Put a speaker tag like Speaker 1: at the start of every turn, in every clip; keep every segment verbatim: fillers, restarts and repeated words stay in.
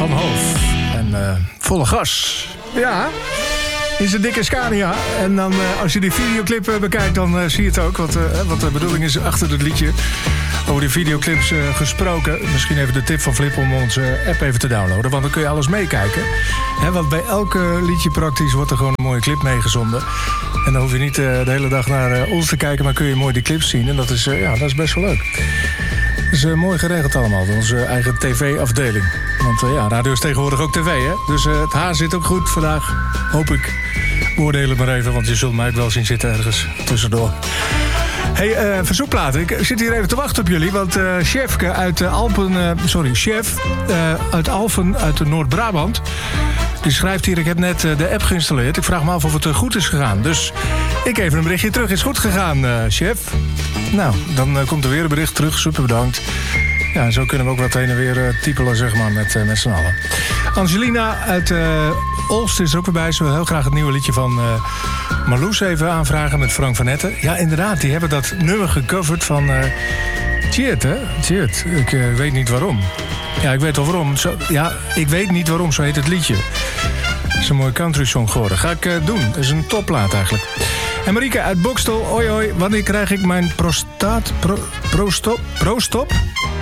Speaker 1: van Hoof. En uh, volle gas. Ja, is een dikke Scania. En dan, uh, als je die videoclip uh, bekijkt, dan uh, zie je het ook. Wat, uh, wat de bedoeling is achter het liedje. Over die videoclips uh, gesproken. Misschien even de tip van Flip om onze app even te downloaden. Want dan kun je alles meekijken. He, want bij elke liedje praktisch wordt er gewoon een mooie clip meegezonden. En dan hoef je niet uh, de hele dag naar uh, ons te kijken, maar kun je mooi die clips zien. En dat is, uh, ja, dat is best wel leuk. Dat is uh, mooi geregeld allemaal, onze eigen tv-afdeling. Want uh, ja, radio is tegenwoordig ook tv, hè? Dus uh, het haar zit ook goed vandaag, hoop ik. Beoordeel het maar even, want je zult mij ook wel zien zitten ergens tussendoor. Hey, uh, verzoekplaten. Ik zit hier even te wachten op jullie. Want uh, Chefke uit uh, Alpen... Uh, sorry, Chef uh, uit Alphen uit Noord-Brabant... die schrijft hier, ik heb net uh, de app geïnstalleerd. Ik vraag me af of het uh, goed is gegaan. Dus ik even een berichtje terug. Is goed gegaan, uh, Chef? Nou, dan uh, komt er weer een bericht terug. Super bedankt. Ja, zo kunnen we ook wat heen en weer uh, typelen, zeg maar, met, uh, met z'n allen. Angelina uit uh, Olst is er ook weer bij. Ze wil heel graag het nieuwe liedje van uh, Marloes even aanvragen met Frank van Etten. Ja, inderdaad, die hebben dat nummer gecoverd van uh, Cheert, hè? Cheert. Ik uh, weet niet waarom. Ja, ik weet wel waarom. Zo, ja, ik weet niet waarom, zo heet het liedje. Dat is een mooie country song geworden. Ga ik uh, doen. Dat is een topplaat eigenlijk. En Marieke uit Bokstel. Hoi hoi, wanneer krijg ik mijn prostaat... Pro, prostop? Prostop?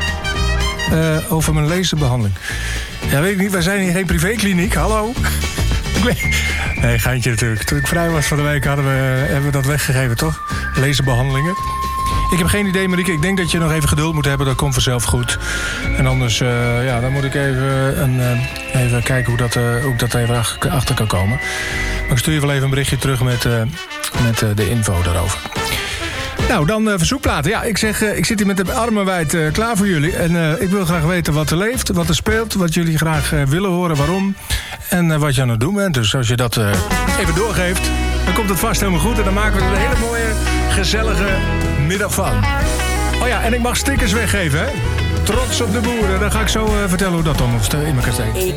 Speaker 1: Uh, over mijn laserbehandeling. Ja, weet ik niet. Wij zijn hier geen privékliniek. Hallo? Ik weet... Nee, geintje natuurlijk. Toen ik vrij was van de week hadden we, hebben we dat weggegeven, toch? Laserbehandelingen. Ik heb geen idee, Marieke. Ik denk dat je nog even geduld moet hebben. Dat komt vanzelf goed. En anders, uh, ja, dan moet ik even, een, uh, even kijken hoe, dat, uh, hoe ik dat even achter kan komen. Maar ik stuur je wel even een berichtje terug met, uh, met uh, de info daarover. Nou, dan uh, verzoekplaten. Ja, ik zeg, uh, ik zit hier met de armen wijd uh, klaar voor jullie. En uh, ik wil graag weten wat er leeft, wat er speelt, wat jullie graag uh, willen horen, waarom. En uh, wat je aan het doen bent. Dus als je dat uh, even doorgeeft, dan komt het vast helemaal goed. En dan maken we er een hele mooie, gezellige middag van. Oh ja, en ik mag stickers weggeven, hè. Trots op de boeren. Dan ga ik zo uh, vertellen hoe dat dan in elkaar steekt.
Speaker 2: Ik